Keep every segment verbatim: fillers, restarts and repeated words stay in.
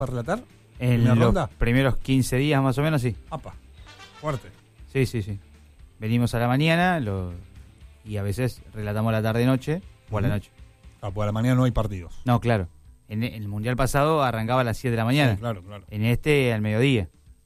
para relatar? En los ronda? primeros quince días más o menos, sí. Apa, fuerte. Sí, sí, sí. Venimos a la mañana lo, y a veces relatamos a la tarde-noche o a la noche. Ah, pues a la mañana no hay partidos. No, claro. En, en el Mundial pasado arrancaba a las siete de la mañana. Sí, claro, claro. En este, al mediodía.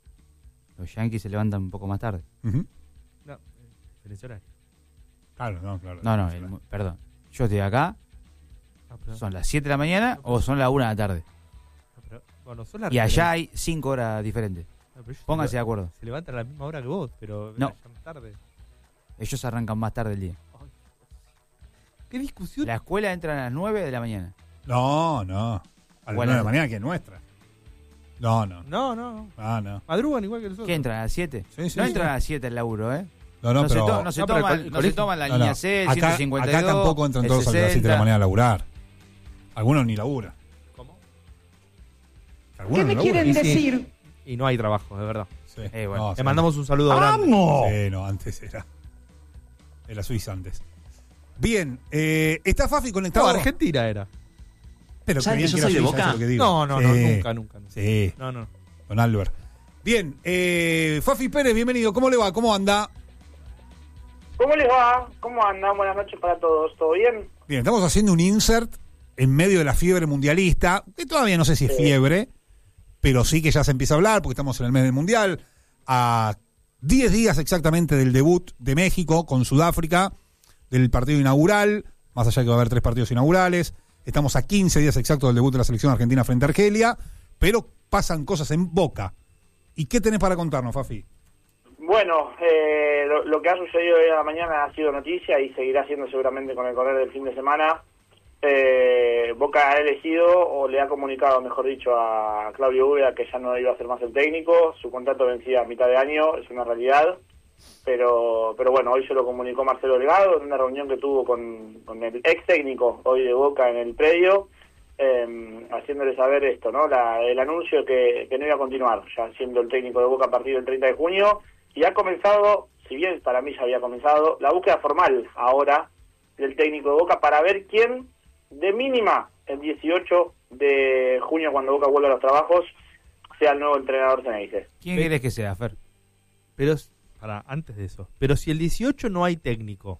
Los Yankees se levantan un poco más tarde. Uh-huh. No, diferencia horaria. Claro, no, claro. No, no, el, perdón. Yo estoy acá. Ah, pero, ¿Son las siete de la mañana o son las una de la tarde? ah, pero, bueno, son las Y allá hay cinco horas diferentes. No, pero ellos Pónganse se, de acuerdo. Se levantan a la misma hora que vos, pero No. allá más tarde. Ellos arrancan más tarde el día. Ay. ¿Qué discusión? La escuela entra a las nueve de la mañana. No, no. A las Bueno, nueve de la mañana que es nuestra. No, no. No, no, no. Ah, no. Madrugan igual que nosotros. ¿Qué entran a las siete? Sí, sí, no sí. entran a las siete el laburo, ¿eh? No, no, No, pero... se, to- no se No, pero el toman, co- el no se colegio- toman la no, línea no. C, el Acá, ciento cincuenta y dos, acá tampoco entran el todos a las siete de la sesenta. mañana a laburar. Algunos ni laburan. ¿Cómo? Algunos ¿Qué no me laburan. quieren Y sí. decir? Y no hay trabajo, de verdad. Sí. Eh, bueno. No, Le sí. mandamos un saludo grande. Sí, no, antes era. Era Suiza antes. Bien, eh, está Fafi No, conectado. Argentina era. Pero ¿Sabes querían que yo que era soy de Suiza, Boca? eso es lo que digo. No, no, no, Sí, nunca, nunca. nunca. Sí, No, no. don Albert. Bien, eh, Fafi Pérez, bienvenido. ¿Cómo le va? ¿Cómo anda? ¿Cómo les va? ¿Cómo andan? Buenas noches para todos. ¿Todo bien? Bien, estamos haciendo un insert en medio de la fiebre mundialista, que todavía no sé si es Sí. fiebre, pero sí que ya se empieza a hablar porque estamos en el mes del mundial, a diez días exactamente del debut de México con Sudáfrica, del partido inaugural, más allá de que va a haber tres partidos inaugurales, estamos a quince días exactos del debut de la selección argentina frente a Argelia, pero pasan cosas en Boca. ¿Y qué tenés para contarnos, Fafi? Bueno, eh, lo, lo que ha sucedido hoy a la mañana ha sido noticia y seguirá siendo seguramente con el correr del fin de semana. Eh, Boca ha elegido, o le ha comunicado, mejor dicho, a Claudio Úbeda que ya no iba a ser más el técnico. Su contrato vencía a mitad de año, es una realidad. Pero pero bueno, hoy se lo comunicó Marcelo Delgado en una reunión que tuvo con, con el ex técnico hoy de Boca en el predio, eh, haciéndole saber esto, ¿no? La, el anuncio que, que no iba a continuar, ya siendo el técnico de Boca a partir del treinta de junio. Y ha comenzado, si bien para mí ya había comenzado, la búsqueda formal ahora del técnico de Boca para ver quién, de mínima, el dieciocho de junio, cuando Boca vuelva a los trabajos, sea el nuevo entrenador Ceneice. ¿Quién Ve- querés que sea, Fer? Pero, para, antes de eso. Pero si el dieciocho no hay técnico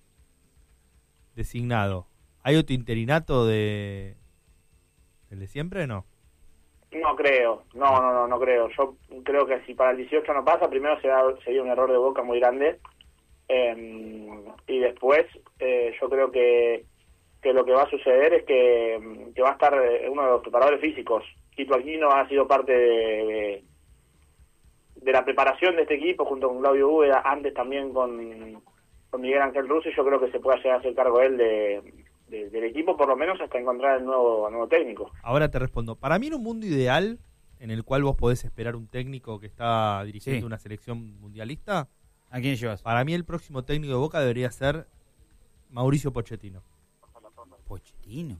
designado, ¿hay otro interinato de... ¿El de siempre? No. No creo, no, no, no, no creo. Yo creo que si para el dieciocho no pasa, primero será, sería un error de Boca muy grande. Eh, y después, eh, yo creo que, que lo que va a suceder es que, que va a estar eh, uno de los preparadores físicos. Quito Aquino ha sido parte de, de, de la preparación de este equipo, junto con Claudio Úbeda, antes también con, con Miguel Ángel Russo, y yo creo que se pueda llegar a hacer cargo él de, de, del equipo, por lo menos hasta encontrar el nuevo, nuevo técnico. Ahora te respondo. Para mí en un mundo ideal, en el cual vos podés esperar un técnico que está dirigiendo Sí. una selección mundialista, ¿A quién llevas? para mí el próximo técnico de Boca debería ser Mauricio Pochettino. Pochettino.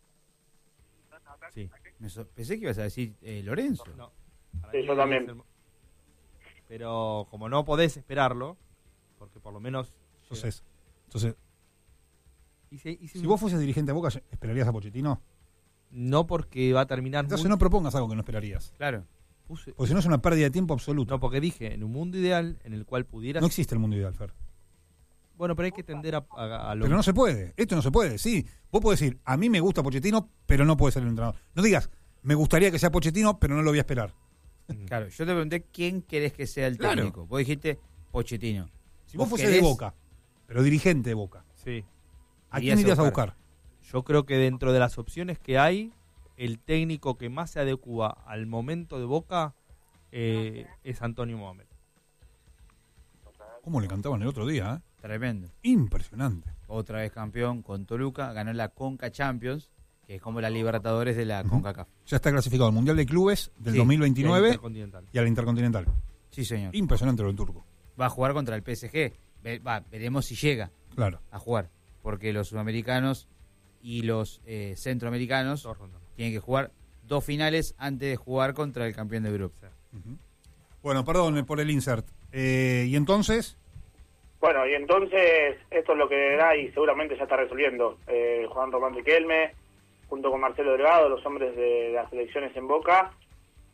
Sí. Me so- pensé que ibas a decir eh, Lorenzo. No, para Sí, mí yo debería también. ser- Pero como no podés esperarlo, porque por lo menos... Entonces, entonces Y si- y si- si vos fueses dirigente de Boca, ¿esperarías a Pochettino? No porque va a terminar... Entonces muy- no propongas algo que no esperarías. Claro. puse- Porque si no es una pérdida de tiempo absoluta. No, porque dije, en un mundo ideal en el cual pudieras... No existe el mundo ideal, Fer. Bueno, pero hay que tender a, a- a lo... Pero no se puede. Esto no se puede. Sí, vos podés decir, a mí me gusta Pochettino, pero no puede ser el entrenador. No digas, me gustaría que sea Pochettino, pero no lo voy a esperar. Mm. Claro, yo te pregunté quién querés que sea el Claro. técnico. Vos dijiste Pochettino. Si vos ¿Vos fuese de querés? Boca, pero dirigente de Boca, Sí. ¿a Irías quién a irías a buscar. buscar? Yo creo que dentro de las opciones que hay, el técnico que más se adecua al momento de Boca eh, es Antonio Mohamed. ¿Cómo le cantaban el otro día? ¿eh? Tremendo. Impresionante. Otra vez campeón con Toluca. Ganó la Conca Champions, que es como la Libertadores de la Ujú. CONCACAF. Ya está clasificado al Mundial de Clubes del Sí, dos mil veintinueve Intercontinental. y al Intercontinental. Sí, señor. Impresionante lo del turco. Va a jugar contra el P S G. Ve- va, veremos si llega Claro. a jugar. Porque los sudamericanos y los eh, centroamericanos Dos rondas. tienen que jugar dos finales antes de jugar contra el campeón de grupo. Ujú. Bueno, perdón eh, por el insert. Eh, y entonces, Bueno, y entonces esto es lo que da y seguramente ya está resolviendo eh, Juan Román Riquelme, junto con Marcelo Delgado, los hombres de las elecciones en Boca,